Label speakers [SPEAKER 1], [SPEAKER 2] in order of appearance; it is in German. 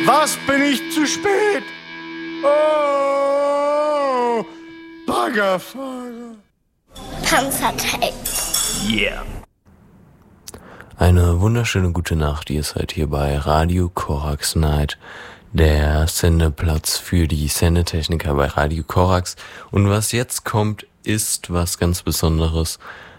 [SPEAKER 1] Was bin ich zu spät? Oh, Baggerfahrer.
[SPEAKER 2] Panzertape.
[SPEAKER 1] Yeah.
[SPEAKER 3] Eine wunderschöne gute Nacht. Ihr seid hier bei Radio Korax Night, der Sendeplatz für die Sendetechniker bei Radio Korax. Und was jetzt kommt, ist was ganz Besonderes.